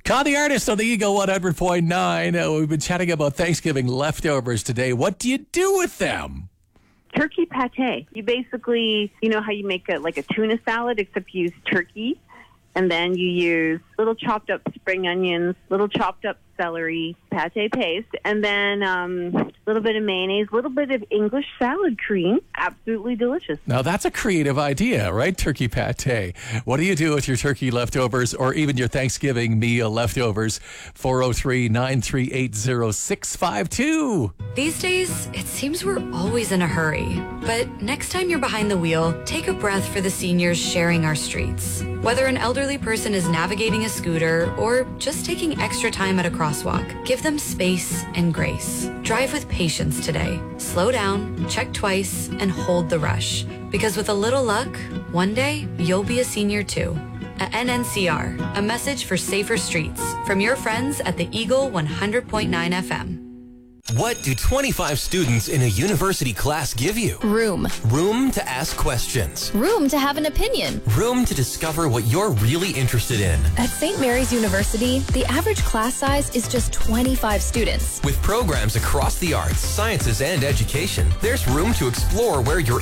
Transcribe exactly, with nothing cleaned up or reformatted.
Con the Artist on the Eagle one hundred point nine. Uh, we've been chatting about Thanksgiving leftovers today. What do you do with them? Turkey pate. You basically, you know how you make a, like a tuna salad, except you use turkey, and then you use little chopped up spring onions, little chopped up celery, pate paste, and then um, a little bit of mayonnaise, a little bit of English salad cream. Absolutely delicious. Now, that's a creative idea, right? Turkey pate. What do you do with your turkey leftovers or even your Thanksgiving meal leftovers? four oh three, nine three eight, oh six five two. These days, it seems we're always in a hurry. But next time you're behind the wheel, take a breath for the seniors sharing our streets. Whether an elderly person is navigating a scooter or just taking extra time at a crosswalk, give them space and grace. Drive with patience today. Slow down, check twice, and hold the rush. Because with a little luck, one day you'll be a senior too. At N N C R, a message for safer streets from your friends at the Eagle one hundred point nine F M. What do twenty-five students in a university class give you? Room. Room to ask questions. Room to have an opinion. Room to discover what you're really interested in. At Saint Mary's University, the average class size is just twenty-five students. With programs across the arts, sciences, and education, there's room to explore where your